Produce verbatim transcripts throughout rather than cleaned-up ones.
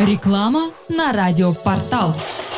Реклама на радиопортал.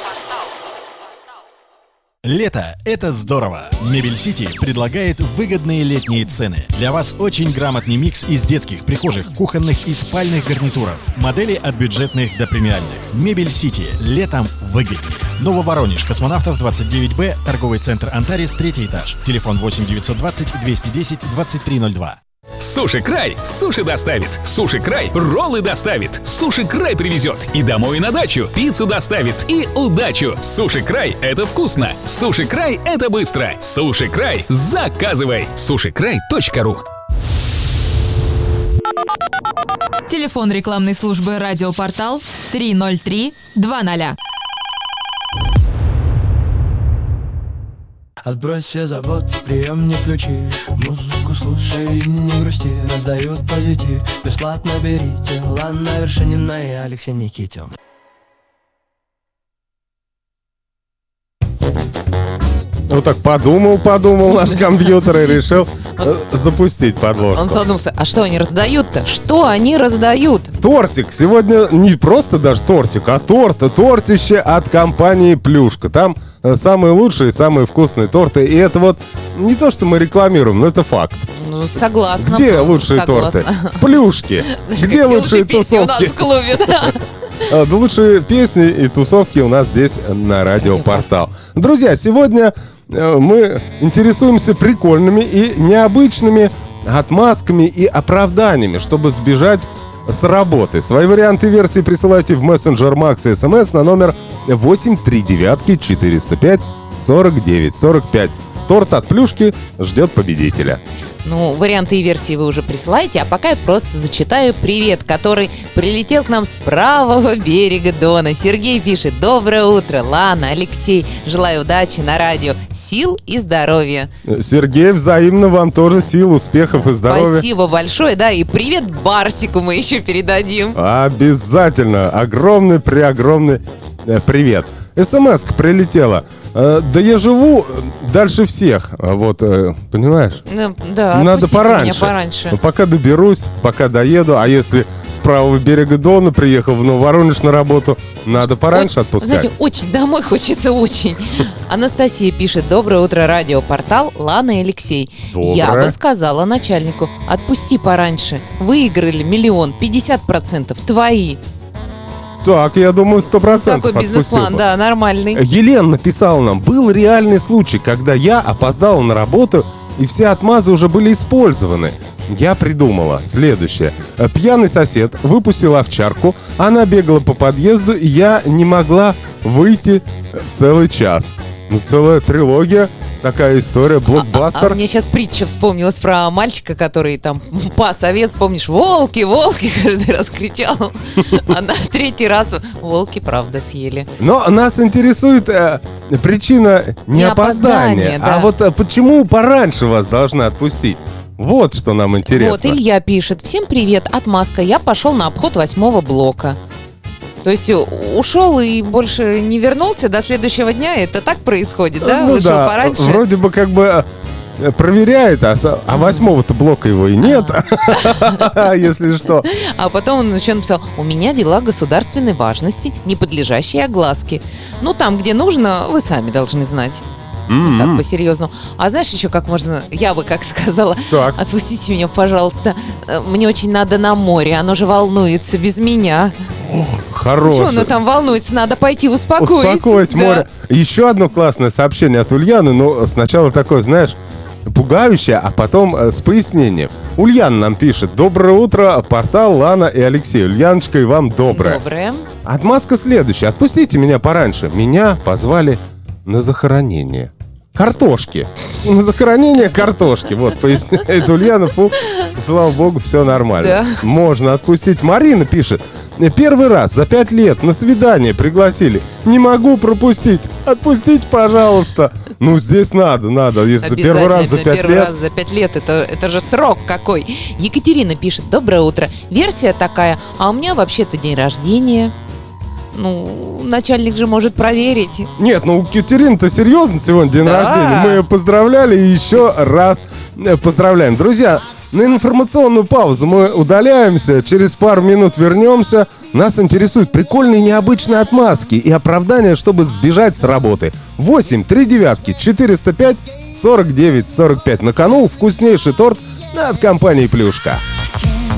Лето – это здорово! Мебель Сити предлагает выгодные летние цены. Для вас очень грамотный микс из детских, прихожих, кухонных и спальных гарнитуров. Модели от бюджетных до премиальных. Мебель Сити. Летом выгоднее. Нововоронеж, Космонавтов, двадцать девять Б, торговый центр Антарес, третий этаж. Телефон восемь девятьсот двадцать двести десять двадцать три ноль два. Суши Край суши доставит. Суши Край роллы доставит. Суши Край привезет. И домой, и на дачу. Пиццу доставит. И удачу. Суши Край — это вкусно. Суши Край — это быстро. Суши Край. Заказывай. суши край точка ру. Телефон рекламной службы «Радиопортал» три ноль три два ноль. Отбрось все заботы, приемник ключи. Музыку слушай и не грусти. Раздают позитив, бесплатно берите. Лана Вершинина и Алексей Никитин. Вот так подумал, подумал наш компьютер и решил э, запустить подложку. Он задумался, а что они раздают-то? Что они раздают? Тортик. Сегодня не просто даже тортик, а торт. Тортище от компании «Плюшка». Там э, самые лучшие, самые вкусные торты. И это вот не то, что мы рекламируем, но это факт. Ну, согласна. Где лучшие согласна. торты? В «Плюшке». Где лучшие песни у нас тусовки? в клубе, да. Да, лучшие песни и тусовки у нас здесь на Радиопортал. Друзья, сегодня э, мы интересуемся прикольными и необычными отмазками и оправданиями, чтобы сбежать с работы. Свои варианты версии присылайте в мессенджер Макс и СМС на номер восемь три девять четыреста пять сорок девять сорок пять. Торт от «Плюшки» ждет победителя. Ну, варианты и версии вы уже присылаете, а пока я просто зачитаю привет, который прилетел к нам с правого берега Дона. Сергей пишет: доброе утро, Лана, Алексей, желаю удачи на радио, сил и здоровья. Сергей, взаимно вам тоже сил, успехов и здоровья. Спасибо большое, да, и привет Барсику мы еще передадим. Обязательно, огромный-преогромный э, привет. СМС-ка прилетела. Э, да я живу дальше всех, вот, э, понимаешь? Да, да, надо пораньше. Меня пораньше. Пока доберусь, пока доеду, а если с правого берега Дона приехал в Нововоронеж на работу, надо пораньше Ой, отпускать. Знаете, очень, домой хочется очень. Анастасия пишет: доброе утро, радиопортал, Лана и Алексей. Доброе. Я бы сказала начальнику: отпусти пораньше. Выиграли миллион, пятьдесят процентов твои. Так, я думаю, сто процентов Такой бизнес-план, да, нормальный. Елена написала нам: был реальный случай, когда я опоздала на работу, и все отмазы уже были использованы. Я придумала следующее. Пьяный сосед выпустил овчарку, она бегала по подъезду, и я не могла выйти целый час. Ну, целая трилогия, такая история, блокбастер. А, а мне сейчас притча вспомнилась про мальчика, который там пас овец, помнишь, волки, волки, каждый раз кричал. А на третий раз волки, правда, съели. Но нас интересует э, причина не, Не опоздания, опоздания, да. а вот э, почему пораньше вас должны отпустить? Вот что нам интересно. Вот, Илья пишет: всем привет, отмазка, я пошел на обход восьмого блока. То есть ушел и больше не вернулся до следующего дня? Это так происходит, да? Ну Вышел да, пораньше? вроде бы как бы э, проверяет, а, с- а восьмого-то блока его и нет, если что. А потом он еще написал: у меня дела государственной важности, не подлежащие огласке. Ну, там, где нужно, вы сами должны знать. М-м. Так, по-серьезному. А знаешь еще, как можно, я бы как сказала: Так. отпустите меня, пожалуйста. Э, Мне очень надо на море, оно же волнуется без меня. Хороший. Что оно там волнуется? Надо пойти успокоить. Успокоить Да. море. Еще одно классное сообщение от Ульяны, но сначала такое, знаешь, пугающее, а потом э, с пояснением. Ульяна нам пишет: доброе утро, портал Лана и Алексей. Ульяночка, и вам доброе. Доброе. Отмазка следующая. Отпустите меня пораньше. Меня позвали на захоронение картошки. На захоронение картошки. Вот, поясняет Ульяна. Фу, слава богу, все нормально. Да. Можно отпустить. Марина пишет: первый раз за пять лет на свидание пригласили. Не могу пропустить. Отпустите, пожалуйста. Ну, здесь надо, надо. Если первый раз за пять первый лет. раз за пять лет, это, это же срок какой. Екатерина пишет: доброе утро. Версия такая: а у меня вообще-то день рождения. Ну, начальник же может проверить. Нет, ну у Катерины-то серьезно сегодня день Да. рождения. Мы ее поздравляли и еще раз э, поздравляем. Друзья, На информационную паузу мы удаляемся. Через пару минут вернемся. Нас интересуют прикольные необычные отмазки и оправдания, чтобы сбежать с работы. восемь три девятки четыреста пять сорок девять сорок пять. На кону вкуснейший торт от компании «Плюшка».